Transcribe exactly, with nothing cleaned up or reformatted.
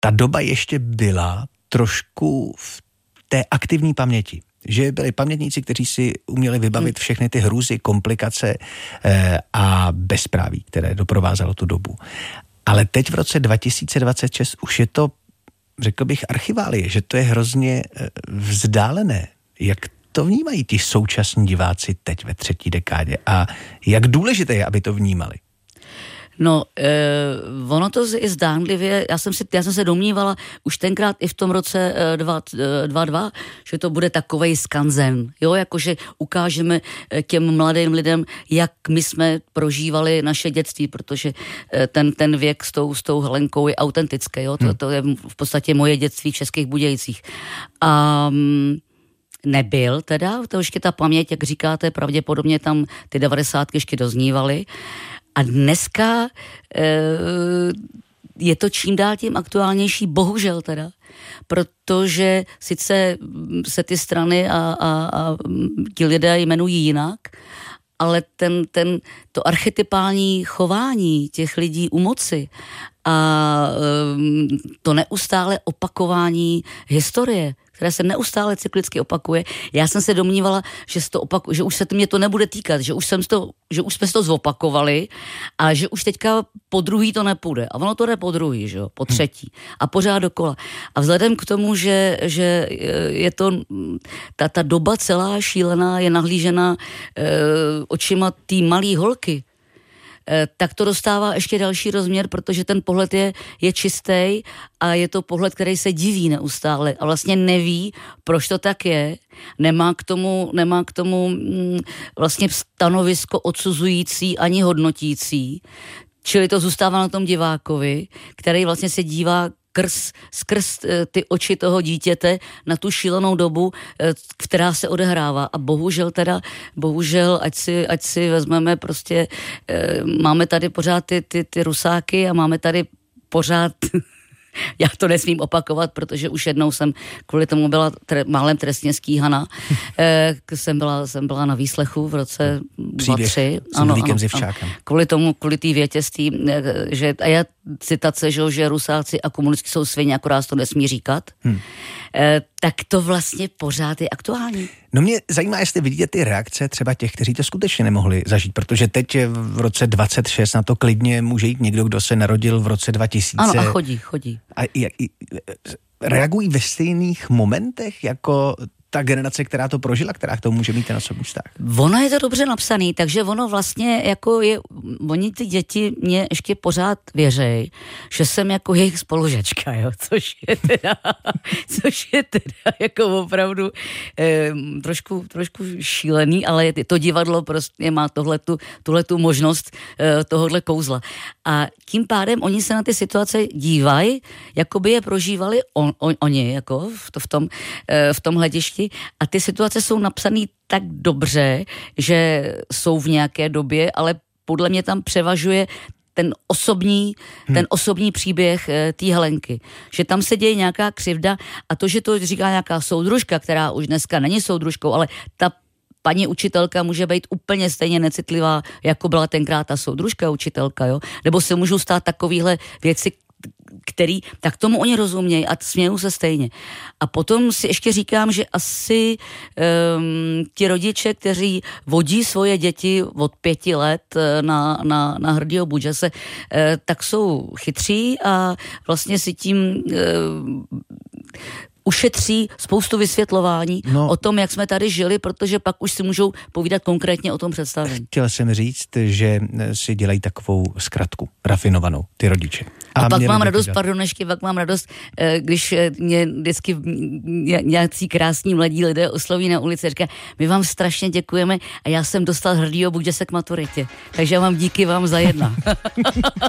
ta doba ještě byla trošku v té aktivní paměti. Že byli pamětníci, kteří si uměli vybavit všechny ty hrůzy, komplikace eh, a bezpráví, které doprovázelo tu dobu. Ale teď v roce dva tisíce dvacet šest už je to, řekl bych, archiválie, že to je hrozně eh, vzdálené. Jak to vnímají ti současní diváci teď ve třetí dekádě a jak důležité je, aby to vnímali? No, eh, ono to je zdánlivě, já jsem, si, já jsem se domnívala už tenkrát i v tom roce eh, dva dva, že to bude takovej skanzen, jo, jakože ukážeme eh, těm mladým lidem, jak my jsme prožívali naše dětství, protože eh, ten, ten věk s tou, s tou Helenkou je autentický, jo, to, to je v podstatě moje dětství v Českých Budějcích. A mm, nebyl teda, to ještě ta paměť, jak říkáte, pravděpodobně tam ty devadesátky ještě doznívaly. A dneska e, je to čím dál tím aktuálnější, bohužel teda, protože sice se ty strany a, a, a ti lidé jmenují jinak, ale ten, ten, to archetypální chování těch lidí u moci a e, to neustále opakování historie, které se neustále cyklicky opakuje. Já jsem se domnívala, že, to opaku, že už se mě to nebude týkat, že už, jsem to, že už jsme to zopakovali a že už teďka po druhý to nepůjde. A ono to jde po druhý, že jo? Po třetí. A pořád dokola. A vzhledem k tomu, že, že je to, ta, ta doba celá šílená je nahlížena e, očima té malý holky, tak to dostává ještě další rozměr, protože ten pohled je, je čistý a je to pohled, který se diví neustále a vlastně neví, proč to tak je. Nemá k tomu, nemá k tomu mm, vlastně stanovisko odsuzující ani hodnotící. Čili to zůstává na tom divákovi, který vlastně se dívá Krz, skrz ty oči toho dítěte na tu šílenou dobu, která se odehrává. A bohužel teda, bohužel, ať si, ať si vezmeme prostě, máme tady pořád ty, ty, ty rusáky a máme tady pořád, já to nesmím opakovat, protože už jednou jsem kvůli tomu byla tre, málem trestně stíhaná. e, jsem, byla, jsem byla na výslechu v roce dva tři. Ano, ano, ano. Kvůli tomu, kvůli té větěství, že, a já citace, že, že Rusáci a komunisti jsou svině, akorát to nesmí říkat. Hmm. E, tak to vlastně pořád je aktuální. No mě zajímá, jestli vidíte ty reakce třeba těch, kteří to skutečně nemohli zažít, protože teď v roce dvacet šest na to klidně může jít někdo, kdo se narodil v roce dva tisíce. Ano, a chodí, chodí. A, a, a reagují ve stejných momentech jako ta generace, která to prožila, která k tomu může mít ten osobní vztah. Ono je to dobře napsaný, takže ono vlastně jako je, oni ty děti mě ještě pořád věřejí, že jsem jako jejich spolužačka, jo, což je teda, což je teda jako opravdu eh, trošku, trošku šílený, ale to divadlo prostě má tohletu, tuhletu možnost eh, tohohle kouzla. A tím pádem oni se na ty situace dívají, jako by je prožívali on, on, oni, jako v, to, v tom, eh, v tom hledišti. A ty situace jsou napsané tak dobře, že jsou v nějaké době, ale podle mě tam převažuje ten osobní, hmm. ten osobní příběh e, té Helenky. Že tam se děje nějaká křivda a to, že to říká nějaká soudružka, která už dneska není soudružkou, ale ta paní učitelka může být úplně stejně necitlivá, jako byla tenkrát ta soudružka učitelka, jo? Nebo se můžou stát takovýhle věci, který, tak tomu oni rozumějí a smějou se stejně. A potom si ještě říkám, že asi um, ti rodiče, kteří vodí svoje děti od pěti let na, na, na Hrdýho Budžese, uh, tak jsou chytří a vlastně si tím uh, ušetří spoustu vysvětlování no, o tom, jak jsme tady žili, protože pak už si můžou povídat konkrétně o tom představení. Chtěl jsem říct, že si dělají takovou zkratku, rafinovanou, ty rodiče. A, a pak mám radost, dělat. pardon, ještě pak mám radost, když mě vždycky nějací krásní mladí lidé osloví na ulici a říká, my vám strašně děkujeme a já jsem dostal Hrdýho Budžese k maturitě. Takže já vám díky vám za jedna.